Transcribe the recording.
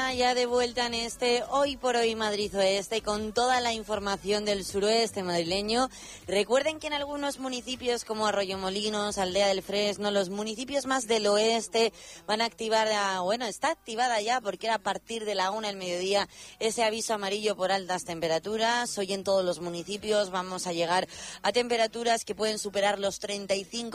María, ya de vuelta en este Hoy por Hoy Madrid Oeste con toda la información del suroeste madrileño. Recuerden que en algunos municipios como Arroyomolinos, Aldea del Fresno, los municipios más del oeste van a activar, está activada ya porque era a partir de la 1 del mediodía ese aviso amarillo por altas temperaturas. Hoy en todos los municipios vamos a llegar a temperaturas que pueden superar los 35